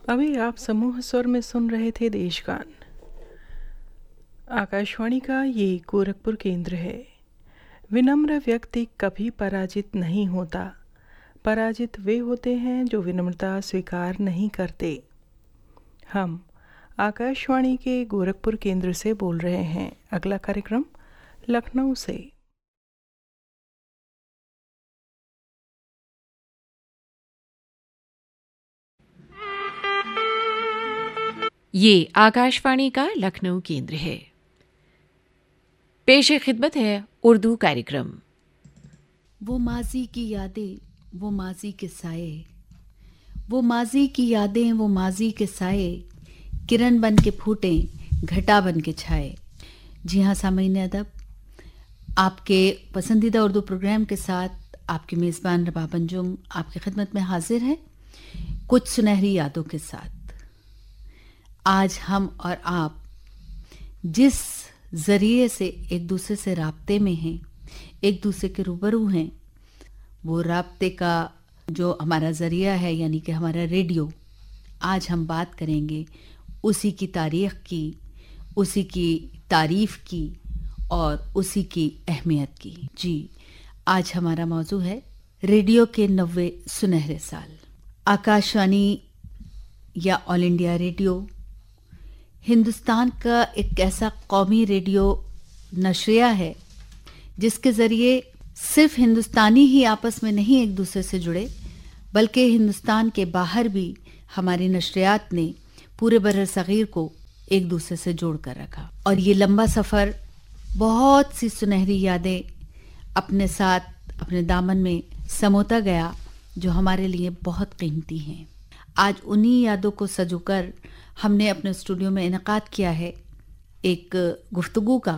अभी आप समूह स्वर में सुन रहे थे देशगान। आकाशवाणी का ये गोरखपुर केंद्र है। विनम्र व्यक्ति कभी पराजित नहीं होता। पराजित वे होते हैं जो विनम्रता स्वीकार नहीं करते। हम आकाशवाणी के गोरखपुर केंद्र से बोल रहे हैं। अगला कार्यक्रम लखनऊ से। ये आकाशवाणी का लखनऊ केंद्र है। पेश खिदमत है उर्दू कार्यक्रम। वो माजी की यादें, वो माजी के साए, वो माजी की यादें, वो माजी के साए, किरण बन के फूटे, घटा बन के छाए। जी हाँ सामीन अदब, आपके पसंदीदा उर्दू प्रोग्राम के साथ आपकी मेज़बान रबाब अंजुम आपकी खिदमत में हाजिर है, कुछ सुनहरी यादों के साथ। आज हम और आप जिस ज़रिए से एक दूसरे से राब्ते में हैं, एक दूसरे के रूबरू हैं, वो राब्ते का जो हमारा ज़रिया है यानी कि हमारा रेडियो, आज हम बात करेंगे उसी की तारीख़ की, उसी की तारीफ़ की और उसी की अहमियत की। जी, आज हमारा मौजू है रेडियो के 90 सुनहरे साल। आकाशवाणी या ऑल इंडिया रेडियो हिंदुस्तान का एक ऐसा कौमी रेडियो नशरिया है जिसके ज़रिए सिर्फ हिंदुस्तानी ही आपस में नहीं एक दूसरे से जुड़े, बल्कि हिंदुस्तान के बाहर भी हमारी नशरियात ने पूरे बर्र-ए-सग़ीर को एक दूसरे से जोड़ कर रखा। और ये लंबा सफ़र बहुत सी सुनहरी यादें अपने साथ अपने दामन में समोता गया, जो हमारे लिए बहुत कीमती हैं। आज उन्हीं यादों को सजोकर हमने अपने स्टूडियो में इनकाद किया है एक गुफ्तगू का,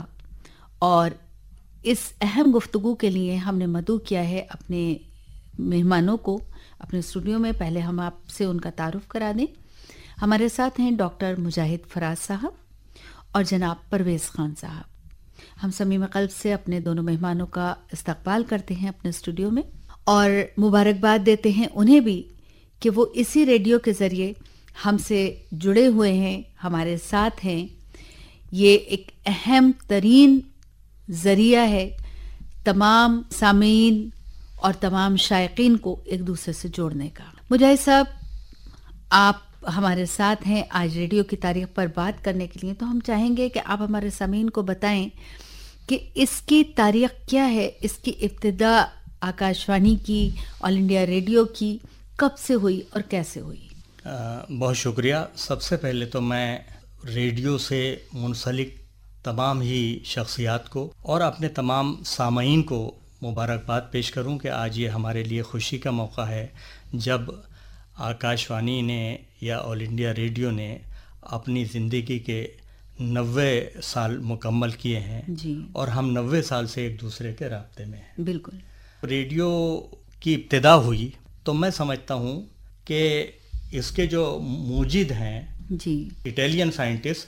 और इस अहम गुफ्तगू के लिए हमने मदऊ किया है अपने मेहमानों को अपने स्टूडियो में। पहले हम आपसे उनका तारुफ करा दें। हमारे साथ हैं डॉक्टर मुजाहिद फराज साहब और जनाब परवेज़ ख़ान साहब। हम समीम क़ल्ब से अपने दोनों मेहमानों का इस्तक़बाल करते हैं अपने स्टूडियो में और मुबारकबाद देते हैं उन्हें भी कि वो इसी रेडियो के ज़रिए हमसे जुड़े हुए हैं, हमारे साथ हैं। ये एक अहम तरीन ज़रिया है तमाम सामीन और तमाम शायकीन को एक दूसरे से जोड़ने का। मुजाहिद साहब, आप हमारे साथ हैं आज रेडियो की तारीख़ पर बात करने के लिए, तो हम चाहेंगे कि आप हमारे सामीन को बताएं कि इसकी तारीख़ क्या है, इसकी इब्तिदा आकाशवाणी की, ऑल इंडिया रेडियो की कब से हुई और कैसे हुई? बहुत शुक्रिया। सबसे पहले तो मैं रेडियो से मुंसलिक तमाम ही शख्सियात को और अपने तमाम सामईन को मुबारकबाद पेश करूं कि आज ये हमारे लिए खुशी का मौका है जब आकाशवाणी ने या ऑल इंडिया रेडियो ने अपनी ज़िंदगी के 90 साल मुकम्मल किए हैं जी। और हम 90 साल से एक दूसरे के राब्ते में हैं। बिल्कुल। रेडियो की इब्तिदा हुई तो मैं समझता हूँ कि इसके जो मूजिद हैं जी, इटालियन साइंटिस्ट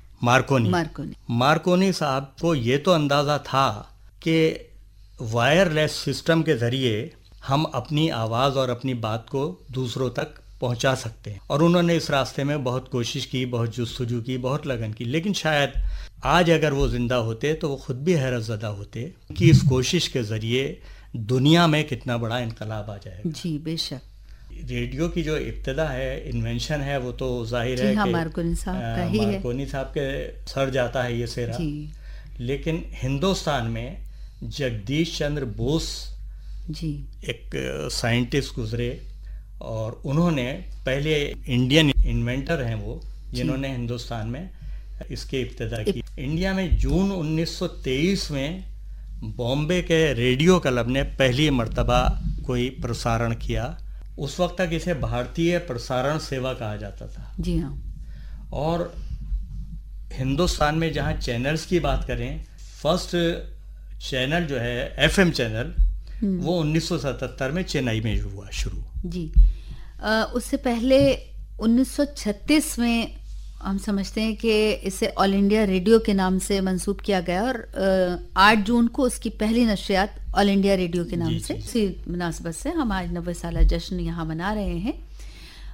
मार्कोनी साहब को ये तो अंदाज़ा था कि वायरलेस सिस्टम के ज़रिए हम अपनी आवाज़ और अपनी बात को दूसरों तक पहुंचा सकते हैं, और उन्होंने इस रास्ते में बहुत कोशिश की, बहुत जुस्तजू की, बहुत लगन की। लेकिन शायद आज अगर वो ज़िंदा होते तो वो ख़ुद भी हैरत ज़दा होते कि इस कोशिश के ज़रिए दुनिया में कितना बड़ा इनकलाब आ जाएगा। जी बेशक। रेडियो की जो इब्तिदा है, इन्वेंशन है, वो तो जाहिर है कि मार्कोनी साहब का ही है। मार्कोनी साहब के सर जाता है ये सेरा। लेकिन हिंदुस्तान में जगदीश चंद्र बोस जी एक साइंटिस्ट गुजरे और उन्होंने पहले इंडियन इन्वेंटर हैं वो, जिन्होंने हिंदुस्तान में इसकी इब्तिदा की। इंडिया में जून 1923 में बॉम्बे के रेडियो क्लब ने पहली मर्तबा कोई प्रसारण किया। उस वक्त तक इसे भारतीय प्रसारण सेवा कहा जाता था। जी हाँ। और हिंदुस्तान में जहाँ चैनल्स की बात करें, फर्स्ट चैनल जो है एफएम चैनल, वो 1977 में चेन्नई में हुआ शुरू। जी उससे पहले 1936 में हम समझते हैं कि इसे ऑल इंडिया रेडियो के नाम से मंसूब किया गया और 8 जून को उसकी पहली नशरियात ऑल इंडिया रेडियो के नाम से, इसी मुनासबत से हम आज 90 साल जश्न यहाँ मना रहे हैं।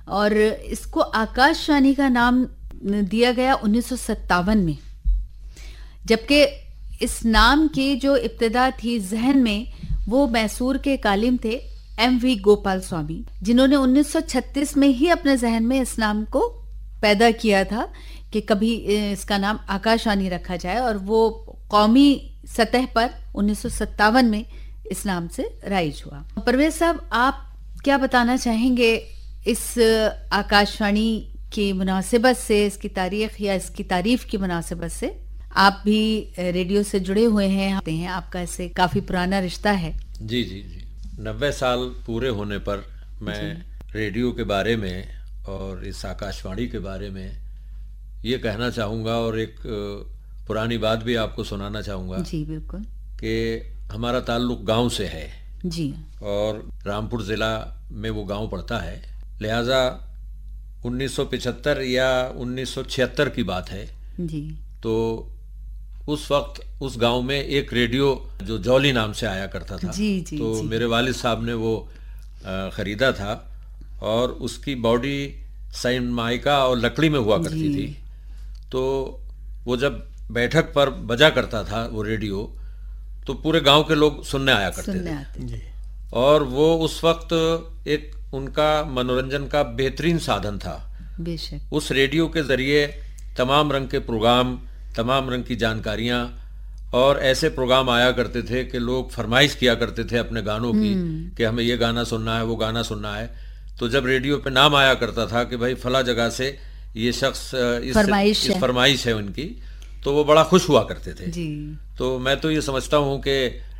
اور اس کو آکاش وانی کا نام دیا گیا 1957 میں، جبکہ اس نام کی جو ابتدا تھی ذہن میں وہ میسور کے ایک عالم تھے ایم وی گوپال سوامی، جنہوں نے 1936 میں ہی اپنے ذہن میں اس نام کو پیدا کیا تھا کہ کبھی اس کا نام آکاش وانی رکھا جائے، اور وہ قومی سطح پر 1957 میں اس نام سے رائج ہوا۔ پرویز صاحب، آپ کیا بتانا چاہیں گے اس آکاش وانی کی مناسبت سے، اس کی تاریخ یا اس کی تعریف کی مناسبت سے؟ آپ بھی ریڈیو سے جڑے ہوئے ہیں، آپ کا اس سے کافی پرانا رشتہ ہے۔ جی 90 سال پورے ہونے پر میں ریڈیو کے بارے میں اور اس آکاش وانی کے بارے میں یہ کہنا چاہوں گا، اور ایک پرانی بات بھی آپ کو سنانا چاہوں گا۔ جی بالکل۔ کہ ہمارا تعلق گاؤں سے ہے، جی، اور رامپور ضلع میں وہ گاؤں پڑتا ہے، لہٰذا 1975 یا 1976 کی بات ہے جی، تو اس وقت اس گاؤں میں ایک ریڈیو جو جولی نام سے آیا کرتا تھا، تو میرے والد صاحب نے وہ خریدا تھا، اور اس کی باڈی سائن مائکا اور لکڑی میں ہوا کرتی تھی، تو وہ جب بیٹھک پر بجا کرتا تھا وہ ریڈیو تو پورے گاؤں کے لوگ سننے آیا کرتے تھے، اور وہ اس وقت ایک ان کا منورنجن کا بہترین سادھن تھا۔ بے شک اس ریڈیو کے ذریعے تمام رنگ کے پروگرام، تمام رنگ کی جانکاریاں، اور ایسے پروگرام آیا کرتے تھے کہ لوگ فرمائش کیا کرتے تھے اپنے گانوں کی کہ ہمیں یہ گانا سننا ہے، وہ گانا سننا ہے، تو جب ریڈیو پہ نام آیا کرتا تھا کہ بھائی فلاں جگہ سے یہ شخص اس فرمائش ہے ان کی، تو وہ بڑا خوش ہوا کرتے تھے۔ تو میں تو یہ سمجھتا ہوں کہ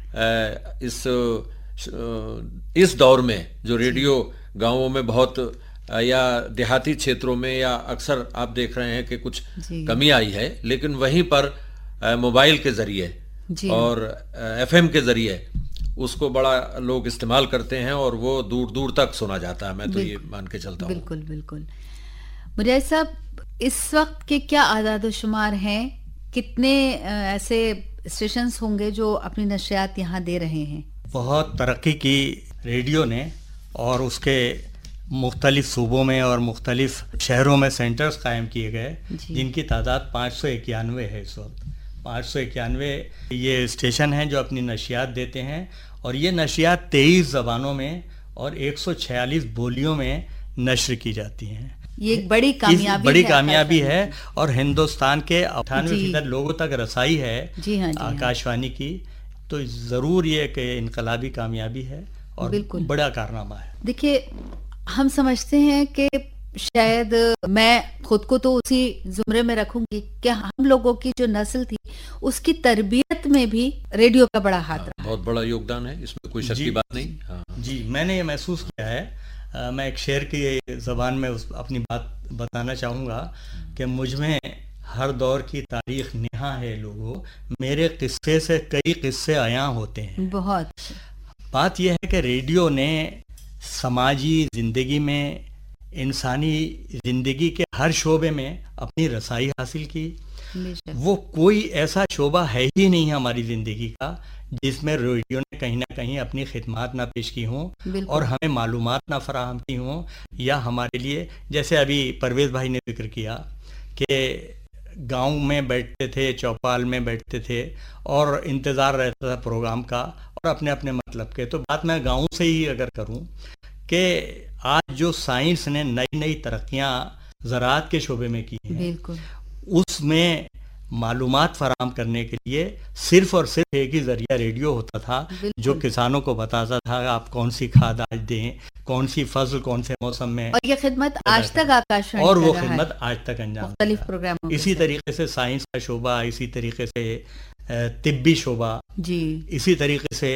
اس دور میں جو ریڈیو گاؤں میں بہت یا دیہاتی چھیتروں میں یا اکثر آپ دیکھ رہے ہیں کہ کچھ کمی آئی ہے، لیکن وہیں پر موبائل کے ذریعے اور ایف ایم کے ذریعے اس کو بڑا لوگ استعمال کرتے ہیں، اور وہ دور دور تک سنا جاتا ہے۔ میں تو یہ مان کے چلتا ہوں۔ بالکل بالکل۔ مجاہد صاحب، اس وقت کے کیا اعداد و شمار ہیں؟ کتنے ایسے اسٹیشنز ہوں گے جو اپنی نشریات یہاں دے رہے ہیں؟ بہت ترقی کی ریڈیو نے، اور اس کے مختلف صوبوں میں اور مختلف شہروں میں سینٹرز قائم کیے گئے، جن کی تعداد 591 ہے اس وقت۔ 591 یہ اسٹیشن ہیں جو اپنی نشریات دیتے ہیں، اور یہ نشریات 23 زبانوں میں اور 146 بولیوں میں نشر کی جاتی ہیں۔ یہ ایک بڑی کامیابی ہے، اور ہندوستان کے 98% لوگوں تک رسائی ہے آکاش وانی کی، تو ضرور یہ کہ انقلابی کامیابی ہے اور بڑا کارنامہ ہے۔ دیکھیے، ہم سمجھتے ہیں کہ شاید میں خود کو تو اسی زمرے میں رکھوں گی کہ ہم لوگوں کی جو نسل تھی اس کی تربیت میں بھی ریڈیو کا بڑا ہاتھ رہا، بہت بڑا یوگدان ہے، اس میں کوئی شک کی بات نہیں۔ جی، میں نے یہ محسوس کیا ہے۔ میں ایک شعر کی زبان میں اپنی بات بتانا چاہوں گا کہ مجھ میں ہر دور کی تاریخ نہاں ہے لوگوں، میرے قصے سے کئی قصے عیاں ہوتے ہیں۔ بہت بات یہ ہے کہ ریڈیو نے سماجی زندگی میں، انسانی زندگی کے ہر شعبے میں اپنی رسائی حاصل کی۔ وہ کوئی ایسا شعبہ ہے ہی نہیں ہماری زندگی کا جس میں ریڈیو نے کہیں نہ کہیں اپنی خدمات نہ پیش کی ہوں اور ہمیں معلومات نہ فراہم کی ہوں، یا ہمارے لیے، جیسے ابھی پرویز بھائی نے ذکر کیا کہ گاؤں میں بیٹھتے تھے، چوپال میں بیٹھتے تھے اور انتظار رہتا تھا پروگرام کا، اور اپنے اپنے مطلب کے۔ تو بات میں گاؤں سے ہی اگر کروں کہ آج جو سائنس نے نئی نئی ترقیاں زراعت کے شعبے میں کی ہیں، اس میں معلومات فراہم کرنے کے لیے صرف اور صرف ایک ہی ذریعہ ریڈیو ہوتا تھا، جو کسانوں کو بتاتا تھا آپ کون سی کھاد آج دیں، کون سی فصل کون سے موسم میں، اور یہ خدمت آج تک آکاش وانی اور وہ خدمت آج تک انجام مختلف پروگراموں۔ اسی طریقے سے سائنس کا شعبہ، اسی طریقے سے طبی شعبہ، جی، اسی طریقے سے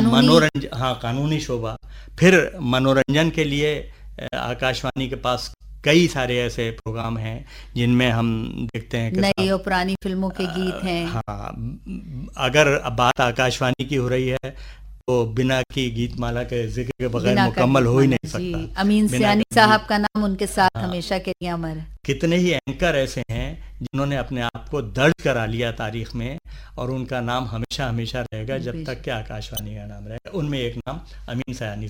قانونی شعبہ، پھر منورنجن کے لیے آکاش وانی کے پاس کئی سارے ایسے پروگرام ہیں جن میں ہم دیکھتے ہیں کہ نئی اور پرانی فلموں کے گیت ہیں۔ ہاں، اگر بات آکاش وانی کی ہو رہی ہے تو بنا کی گیت مالا کے ذکر کے بغیر مکمل ہو ہی نہیں سکتا۔ امین سیانی صاحب کا نام ان کے ساتھ ہمیشہ کے لیے امر ہے۔ کتنے ہی اینکر ایسے ہیں جنہوں نے اپنے آپ کو درج کرا لیا تاریخ میں، اور ان کا نام ہمیشہ ہمیشہ رہے گا جب تک کہ آکاشوانی کا نام رہے گا. ان میں ایک نام امین سیانی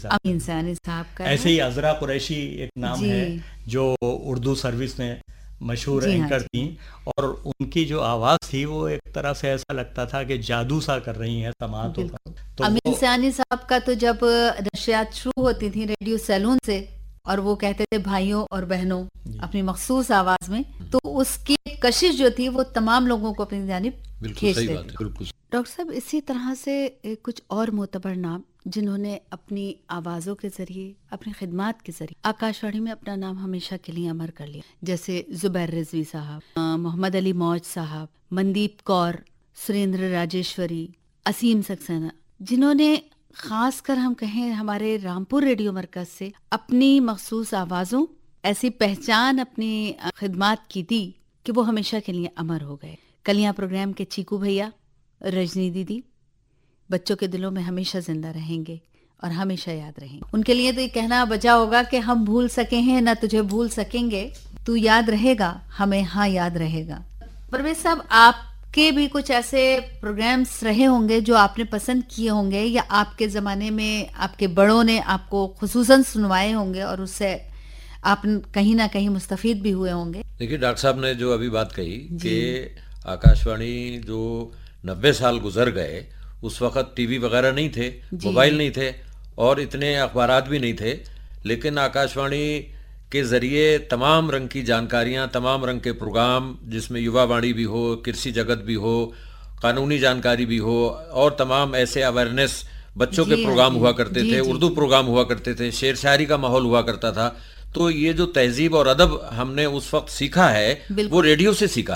صاحب کا. ایسے ہی عذرا قریشی ایک نام ہے جو اردو سروس میں مشہور اینکر تھیں، اور ان کی جو آواز تھی وہ ایک طرح سے ایسا لگتا تھا کہ جادو سا کر رہی ہیں سماعتوں کا. امین سیانی صاحب کا تو جب نشریات شروع ہوتی تھی ریڈیو سیلون سے، اور وہ کہتے تھے بھائیوں اور بہنوں اپنی مخصوص آواز میں، تو اس کی کشش جو تھی وہ تمام لوگوں کو اپنی جانب کھینچتے تھے. ڈاکٹر صاحب اسی طرح سے کچھ اور معتبر نام جنہوں نے اپنی آوازوں کے ذریعے، اپنی خدمات کے ذریعے آکاشوانی میں اپنا نام ہمیشہ کے لیے امر کر لیا، جیسے زبیر رضوی صاحب، محمد علی موج صاحب، مندیپ کور، سریندر راجیشوری، اسیم سکسینہ، جنہوں نے خاص کر ہم کہیں ہمارے رامپور ریڈیو مرکز سے اپنی مخصوص آوازوں ایسی پہچان اپنی خدمات کی تھی کہ وہ ہمیشہ کے لیے امر ہو گئے. کلیاں پروگرام کے چیکو بھیا، رجنی دیدی بچوں کے دلوں میں ہمیشہ زندہ رہیں گے اور ہمیشہ یاد رہیں گے. ان کے لیے تو یہ کہنا بجا ہوگا کہ ہم بھول سکے ہیں نہ تجھے بھول سکیں گے، تو یاد رہے گا ہمیں، ہاں یاد رہے گا. پرویز صاحب آپ کے بھی کچھ ایسے پروگرامز رہے ہوں گے جو آپ نے پسند کیے ہوں گے، یا آپ کے زمانے میں آپ کے بڑوں نے آپ کو خصوصاً سنوائے ہوں گے اور اس سے آپ کہیں نہ کہیں مستفید بھی ہوئے ہوں گے. دیکھیے ڈاکٹر صاحب نے جو ابھی بات کہی کہ آکاشوانی جو 90 سال گزر گئے، اس وقت ٹی وی وغیرہ نہیں تھے، موبائل نہیں تھے، اور اتنے اخبارات بھی نہیں تھے، لیکن آکاشوانی کے ذریعے تمام رنگ کی جانکاریاں، تمام رنگ کے پروگرام، جس میں یووا وانی بھی ہو، کرسی جگت بھی ہو، قانونی جانکاری بھی ہو، اور تمام ایسے اویئرنیس بچوں کے پروگرام ہوا کرتے تھے، اردو پروگرام ہوا کرتے تھے، شعر شاعری کا ماحول ہوا کرتا تھا. تو یہ جو تہذیب اور ادب ہم نے اس وقت سیکھا ہے وہ ریڈیو سے سیکھا